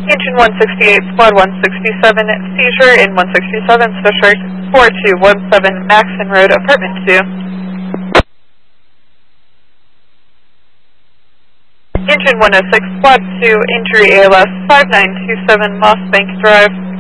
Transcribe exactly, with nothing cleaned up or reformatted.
Engine one sixty-eight, Squad one sixty-seven, seizure in one sixty-seven, District four two one seven, Maxon Road, Apartment two. Engine one oh six, Squad two, injury A L S five nine two seven, Moss Bank Drive.